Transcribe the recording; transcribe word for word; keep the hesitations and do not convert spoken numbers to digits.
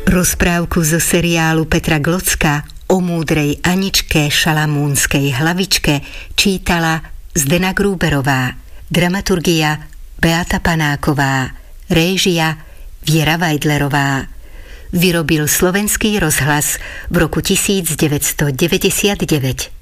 Rozprávku zo seriálu Petra Glocka o múdrej Aničke šalamúnskej hlavičke čítala Zdena Grúberová, dramaturgia Beata Panáková, réžia Viera Vajdlerová. Vyrobil Slovenský rozhlas v roku devätnásťstodeväťdesiatdeväť.